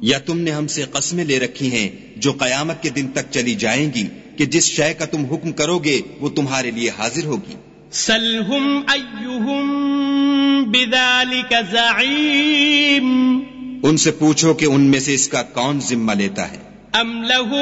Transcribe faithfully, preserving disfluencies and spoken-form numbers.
या तुमने हमसे कस्में ले रखी हैं जो कयामत के दिन तक चली जाएंगी कि जिस शय का तुम हुक्म करोगे वो तुम्हारे लिए हाजिर होगी। सलहुम अय्युहुम बिदालिका ज़ईम, उनसे पूछो कि उनमें से इसका कौन जिम्मा लेता है। अम लहु